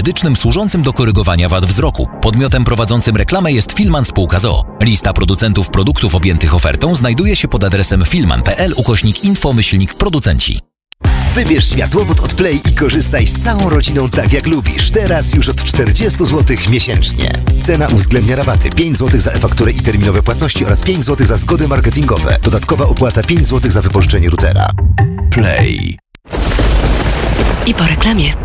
medycznym służącym do korygowania wad wzroku. Podmiotem prowadzącym reklamę jest Filman Spółka z o.o. Lista producentów produktów objętych ofertą znajduje się pod adresem filman.pl/info-producenci. Wybierz światłowód od Play i korzystaj z całą rodziną tak jak lubisz. Teraz już od 40 zł miesięcznie. Cena uwzględnia rabaty 5 zł za e-fakturę i terminowe płatności oraz 5 zł za zgody marketingowe. Dodatkowa opłata 5 zł za wypożyczenie routera. Play. I po reklamie.